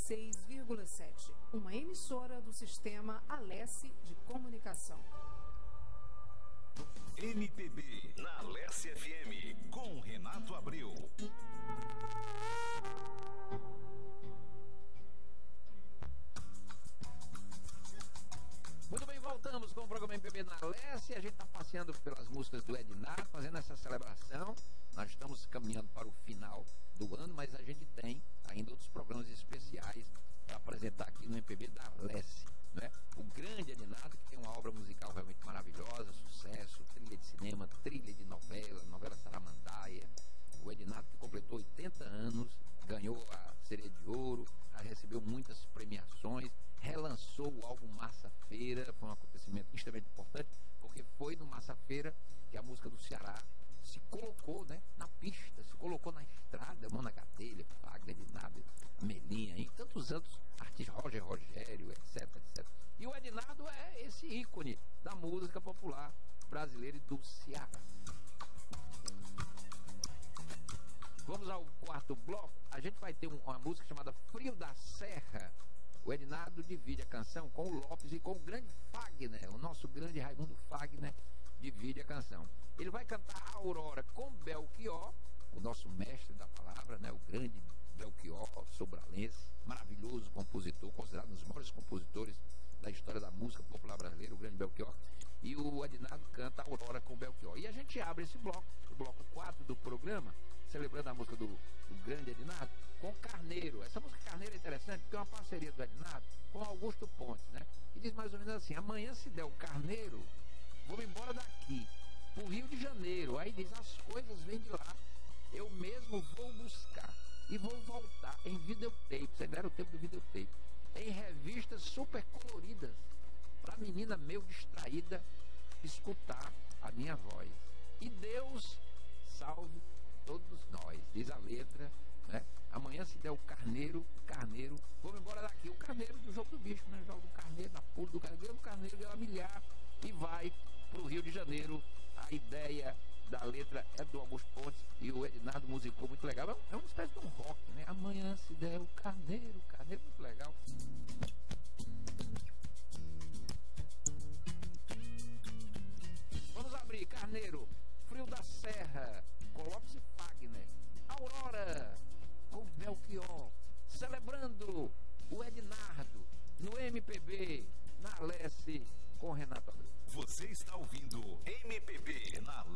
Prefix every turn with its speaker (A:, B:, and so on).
A: 96,7. Uma emissora do Sistema Alesse de Comunicação.
B: MPB na Alesse FM, com Renato Abreu.
C: Muito bem, voltamos com o programa MPB na Alesse. A gente está passeando pelas músicas do Ednardo, fazendo essa celebração. Nós estamos caminhando para o final do ano, mas a gente tem ainda outros programas especiais para apresentar aqui no MPB da Alesse, né? O grande Ednardo, que tem uma obra musical realmente maravilhosa, sucesso, trilha de cinema, trilha de novela Saramandaia. O Ednardo, que completou 80 anos, ganhou a Sereia de Ouro, recebeu muitas premiações, relançou o álbum Massa Feira. Foi um acontecimento extremamente importante, porque foi no Massa Feira que a música do Ceará se colocou, né, na pista, se colocou na estrada. Mona Gatelha, Fagner, Ednardo, Melinha e tantos outros artistas, Roger Rogério, etc, etc. E o Ednardo é esse ícone da música popular brasileira e do Ceará. Vamos ao quarto bloco. A gente vai ter uma música chamada Frio da Serra. O Ednardo divide a canção com o Lopes e com o grande Fagner, o nosso grande Raimundo Fagner divide a canção. Ele vai cantar a Aurora com Belchior, o nosso mestre da palavra, né? O grande Belchior sobralense, maravilhoso compositor, considerado um dos maiores compositores da história da música popular brasileira, o grande Belchior. E o Ednardo canta a Aurora com Belchior. E a gente abre esse bloco, o bloco 4 do programa, celebrando a música do grande Ednardo, com Carneiro. Essa música Carneiro é interessante porque é uma parceria do Ednardo com Augusto Pontes, né? Que diz mais ou menos assim: amanhã, se der o carneiro, vou embora daqui pro Rio de Janeiro. Aí diz: as coisas vêm de lá, eu mesmo vou buscar e vou voltar em videotape. Ainda era o tempo do videotape, em revistas super coloridas, pra menina meio distraída escutar a minha voz. E Deus salve todos nós, diz a letra, né? Amanhã, se der o carneiro, vamos embora daqui. O carneiro do jogo do bicho, né? Joga o carneiro, da pulo do carneiro, ganha milhar e vai pro Rio de Janeiro. A ideia da letra é do Augusto Pontes e o Ednardo musicou muito legal. É uma espécie de um rock, né? Amanhã, se der o carneiro, muito legal. Vamos abrir Carneiro, Frio da Serra, com Lopes e Fagner. Aurora, com Belchior, celebrando o Ednardo no MPB na Alesse com Renato Abreu.
B: Você está ouvindo MPB na